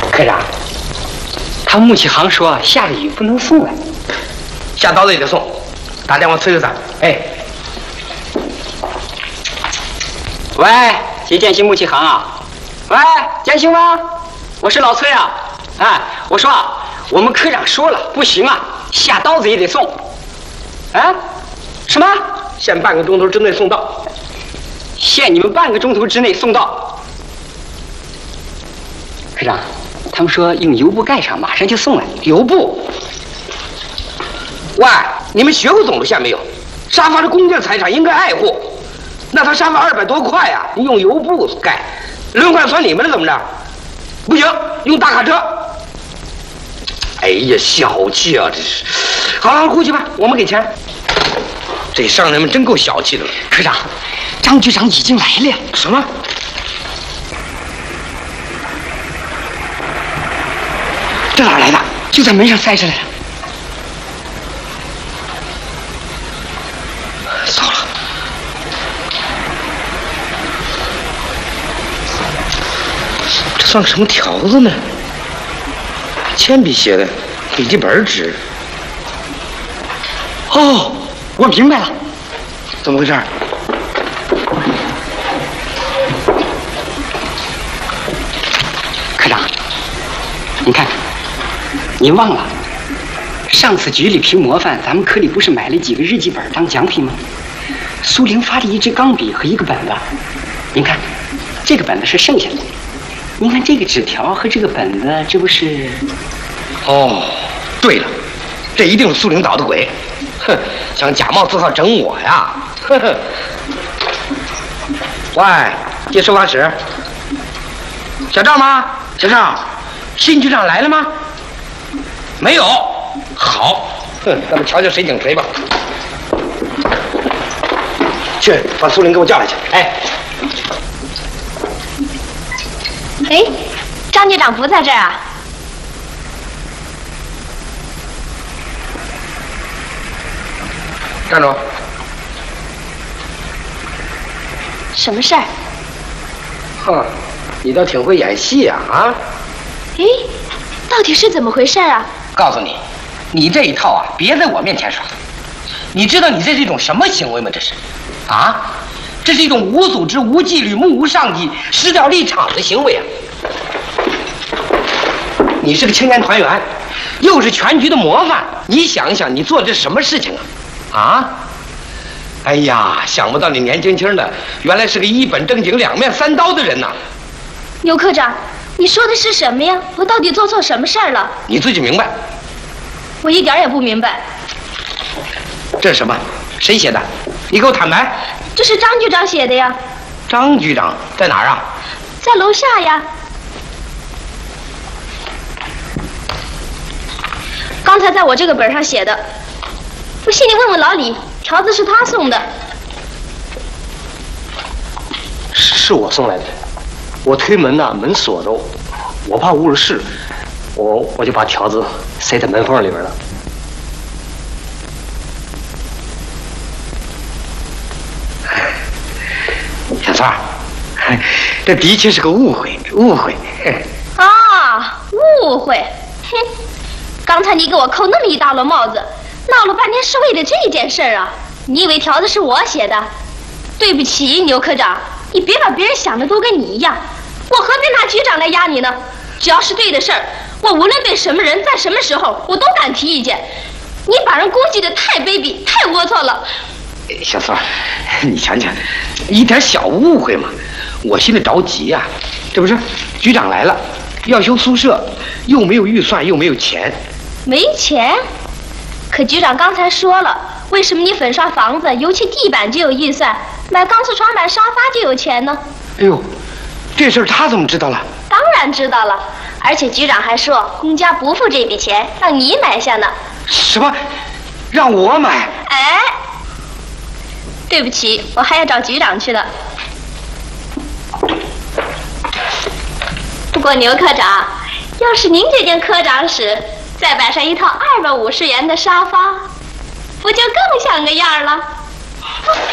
科长，他木器行说下着雨不能送来， 下刀子也得送，打电话催催他。 哎，喂，接建新木器行啊？喂，建新吗？我是老崔啊。哎，我说啊，我们科长说了，不行啊，下刀子也得送。啊？什么？ 限半个钟头之内送到。 限你们半个钟头之内送到。科长，他们说用油布盖上，马上就送来。 油布？喂，你们学过总路线没有？沙发是公家财产，应该爱护。那他沙发200多块呀，你用油布盖，轮换算你们的怎么着？不行，用大卡车。哎呀，小气啊，这是。好，过去吧，我们给钱。这商人们真够小气的了。 科长，张局长已经来了。 什么？ 这哪来的？就在门上塞着来了。 糟了！这算个什么条子呢？铅笔写的，笔记本纸。 哦，我明白了， 怎么回事？ 科长，你看，您忘了，上次局里评模范，咱们科里不是买了几个日记本当奖品吗？苏玲发了一支钢笔和一个本子，您看，这个本子是剩下的。您看这个纸条和这个本子，这不是？ 哦，对了，这一定是苏玲捣的鬼。哼，想假冒字号整我呀！呵呵。喂，进收发室。小赵吗？小赵，新局长来了吗？没有。好，哼，咱们瞧瞧谁顶谁吧。去，把苏玲给我叫来去。哎。 哎，张局长不在这儿啊？ 站住！ 什么事儿？ 哼，你倒挺会演戏呀！啊？ 哎，到底是怎么回事啊？ 告诉你，你这一套啊，别在我面前耍。你知道你这是一种什么行为吗？这是，啊？这是一种无组织、无纪律、目无上级、失掉立场的行为啊！你是个青年团员，又是全局的模范，你想一想，你做的这是什么事情啊？啊！哎呀，想不到你年轻轻的，原来是个一本正经、两面三刀的人呐！ 牛科长，你说的是什么呀？我到底做错什么事儿了？ 你自己明白。 我一点也不明白。 这是什么？谁写的？你给我坦白。 这是张局长写的呀。 张局长在哪儿啊？ 在楼下呀。刚才在我这个本上写的，不信你问问老李，条子是他送的。 是我送来的，我推门呐，门锁着，我怕误了事，我就把条子塞在门缝里边了。 小三儿，这的确是个误会，误会。 啊，误会！哼，刚才你给我扣那么一大摞帽子，闹了半天是为了这件事儿啊？你以为条子是我写的？对不起，牛科长，你别把别人想的都跟你一样。我何必拿局长来压你呢？只要是对的事儿，我无论对什么人，在什么时候，我都敢提意见。你把人攻击的太卑鄙，太龌龊了。 小三儿，你想想，一点小误会嘛，我心里着急呀。这不是局长来了，要修宿舍，又没有预算，又没有钱。 没钱？可局长刚才说了，为什么你粉刷房子、油漆地板就有预算，买钢丝床板、沙发就有钱呢？ 哎呦，这事儿他怎么知道了？ 当然知道了，而且局长还说公家不付这笔钱，让你买下呢。 什么？让我买？ 哎，对不起，我还要找局长去了。不过牛科长，要是您这间科长室再摆上一套250元的沙发，不就更像个样了？